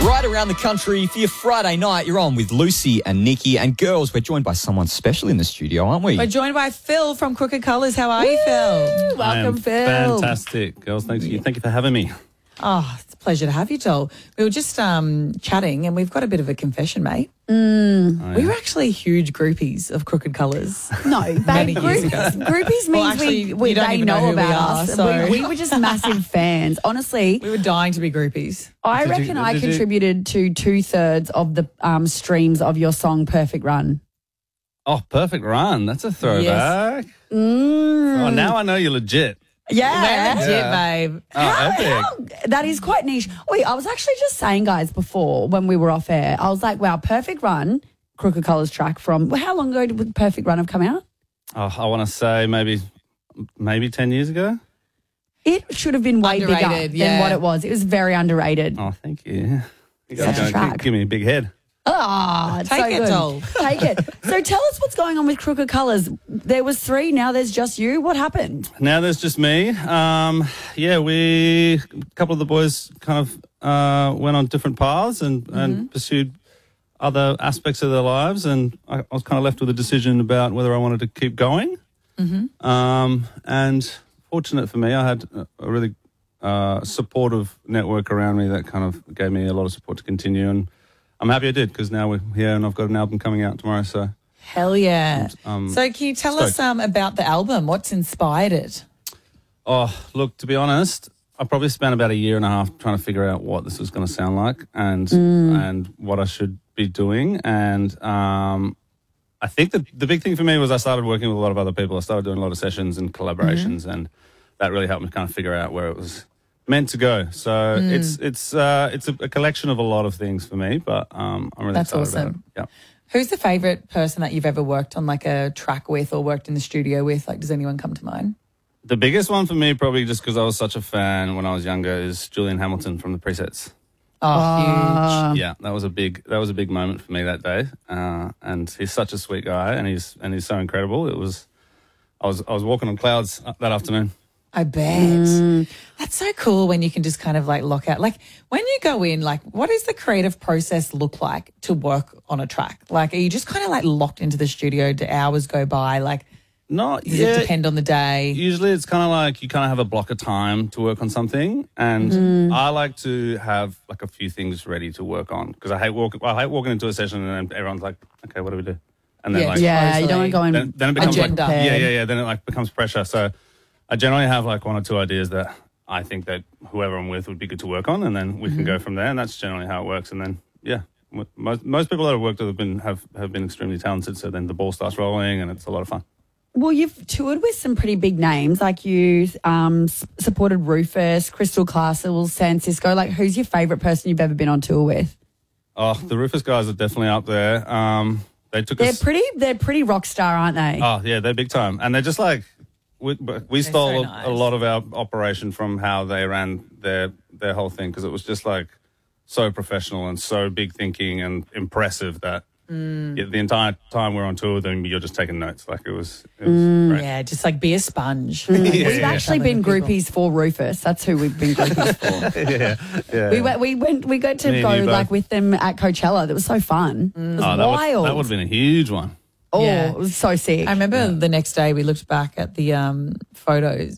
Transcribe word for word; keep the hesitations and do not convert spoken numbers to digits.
Right around the country for your Friday night. You're on with Lucy and Nikki. And girls, we're joined by someone special in the studio, aren't we? We're joined by Phil from Crooked Colours. How are you, Phil? I Welcome, am Phil. Fantastic. Girls, thank you. Thank you for having me. Oh, it's a pleasure to have you, Joel. We were just um, chatting and we've got a bit of a confession, mate. Oh, We yeah. were actually huge groupies of Crooked Colours. No, Many babe, years groupies, ago. groupies means Well, actually, we, we you don't they even know, know who we about are, us. so- We, we were just massive fans. Honestly, We were dying to be groupies. I Did you- reckon I did you- contributed to two thirds of the um, streams of your song "Perfect Run." Oh, perfect run. That's a throwback. Mm. Oh, now I know you're legit. Yeah. We're legit, Yeah. babe. Oh, epic. How- that is quite niche. Wait, I was actually just saying, guys, before when we were off air, I was like, wow, Perfect Run, Crooked Colours track from, well, how long ago did Perfect Run have come out? Oh, I want to say maybe, maybe ten years ago. It should have been way Underrated, bigger yeah. than what it was. It was very underrated. Oh, thank you. You Such guys a gonna track. give, give me a big head. Ah, it's Take so it, good. doll. Take it. So tell us what's going on with Crooked Colours. There was three, now there's just you. What happened? Now there's just me. Um, yeah, we, a couple of the boys kind of uh, went on different paths and, and pursued other aspects of their lives. And I, I was kind of left with a decision about whether I wanted to keep going. Um, and fortunate for me, I had a, a really uh, supportive network around me that kind of gave me a lot of support to continue. And I'm happy I did because now we're here and I've got an album coming out tomorrow. So Hell yeah. Um, so can you tell us stoked. um, about the album? What's inspired it? Oh, look, to be honest, I probably spent about a year and a half trying to figure out what this was going to sound like and and what I should be doing. And um, I think that the big thing for me was I started working with a lot of other people. I started doing a lot of sessions and collaborations, and that really helped me kind of figure out where it was meant to go. So it's it's uh, it's a, a collection of a lot of things for me, but um, I'm really That's excited about awesome. it. Yeah. Who's the favourite person that you've ever worked on like a track with or worked in the studio with? Like, does anyone come to mind? The biggest one for me, probably just because I was such a fan when I was younger, is Julian Hamilton from the Presets. Oh, huge. Yeah, that was a big that was a big moment for me that day. Uh, and he's such a sweet guy, and he's and he's so incredible. It was, I was I was walking on clouds that afternoon. I bet. That's so cool when you can just kind of like lock out. Like when you go in, like what does the creative process look like to work on a track? Like are you just kind of like locked into the studio, do hours go by? Like Not does yeah. it depend on the day? Usually, it's kind of like you kind of have a block of time to work on something, and I like to have like a few things ready to work on because I hate walking. I hate walking into a session and then everyone's like, "Okay, what do we do?" And then Yeah, like, Yeah, you don't want to go in. then, then it becomes Agenda. like, yeah, yeah, yeah. Then it like becomes pressure. So I generally have like one or two ideas that I think that whoever I'm with would be good to work on, and then we can go from there. And that's generally how it works. And then yeah, m- most most people that I've worked with have been have have been extremely talented. So then the ball starts rolling, and it's a lot of fun. Well, you've toured with some pretty big names, like you um, s- supported Rufus, Crystal Castle, San Cisco. Like, who's your favourite person you've ever been on tour with? Oh, the Rufus guys are definitely up there. Um, they took They're us. pretty. They're pretty rock star, aren't they? Oh yeah, they're big time, and they're just like we, we stole so a, nice. a lot of our operation from how they ran their their whole thing because it was just like so professional and so big thinking and impressive that yeah, the entire time we're on tour with them, you're just taking notes. Like it was, it was great. Yeah, just like be a sponge. Yeah, We've yeah, actually Some been of the people. groupies for Rufus. That's who we've been groupies for. yeah, yeah. We went. We went. We got to Me and go you both. like with them at Coachella. That was so fun. It was Oh, that would, wild. that would have been a huge one. oh, Yeah. it was so sick. I remember the next day we looked back at the um, photos